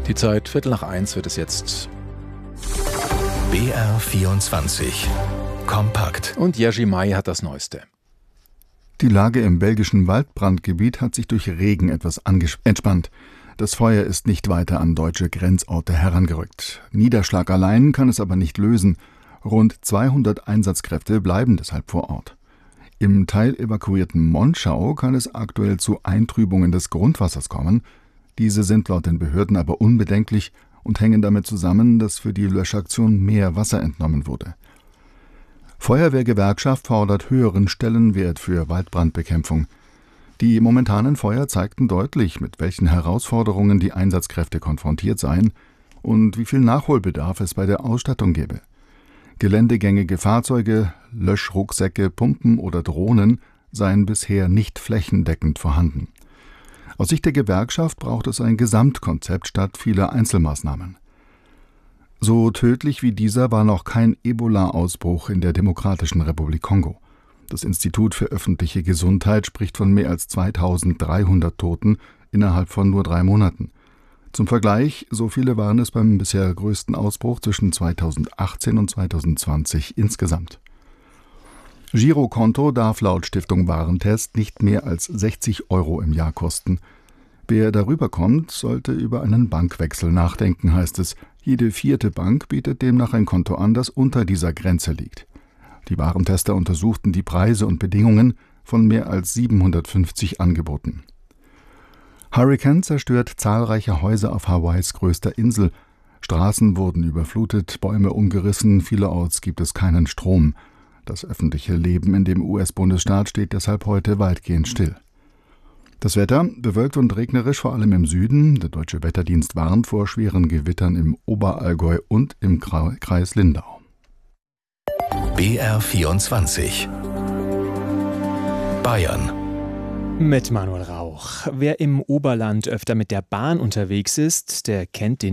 Die Zeit 1:15 wird es jetzt. BR24 Kompakt. Und Jerzy Mai hat das Neueste. Die Lage im belgischen Waldbrandgebiet hat sich durch Regen etwas entspannt. Das Feuer ist nicht weiter an deutsche Grenzorte herangerückt. Niederschlag allein kann es aber nicht lösen. Rund 200 Einsatzkräfte bleiben deshalb vor Ort. Im teilevakuierten Monschau kann es aktuell zu Eintrübungen des Grundwassers kommen. Diese sind laut den Behörden aber unbedenklich und hängen damit zusammen, dass für die Löschaktion mehr Wasser entnommen wurde. Feuerwehrgewerkschaft fordert höheren Stellenwert für Waldbrandbekämpfung. Die momentanen Feuer zeigten deutlich, mit welchen Herausforderungen die Einsatzkräfte konfrontiert seien und wie viel Nachholbedarf es bei der Ausstattung gäbe. Geländegängige Fahrzeuge, Löschrucksäcke, Pumpen oder Drohnen seien bisher nicht flächendeckend vorhanden. Aus Sicht der Gewerkschaft braucht es ein Gesamtkonzept statt vieler Einzelmaßnahmen. So tödlich wie dieser war noch kein Ebola-Ausbruch in der Demokratischen Republik Kongo. Das Institut für öffentliche Gesundheit spricht von mehr als 2300 Toten innerhalb von nur 3 Monaten. Zum Vergleich, so viele waren es beim bisher größten Ausbruch zwischen 2018 und 2020 insgesamt. Girokonto darf laut Stiftung Warentest nicht mehr als 60 € im Jahr kosten. Wer darüber kommt, sollte über einen Bankwechsel nachdenken, heißt es. Jede 4. Bank bietet demnach ein Konto an, das unter dieser Grenze liegt. Die Warentester untersuchten die Preise und Bedingungen von mehr als 750 Angeboten. Hurrikan zerstört zahlreiche Häuser auf Hawaiis größter Insel. Straßen wurden überflutet, Bäume umgerissen, vielerorts gibt es keinen Strom. Das öffentliche Leben in dem US-Bundesstaat steht deshalb heute weitgehend still. Das Wetter bewölkt und regnerisch, vor allem im Süden. Der Deutsche Wetterdienst warnt vor schweren Gewittern im Oberallgäu und im Kreis Lindau. BR24 Bayern. Mit Manuel Rauch. Wer im Oberland öfter mit der Bahn unterwegs ist, der kennt den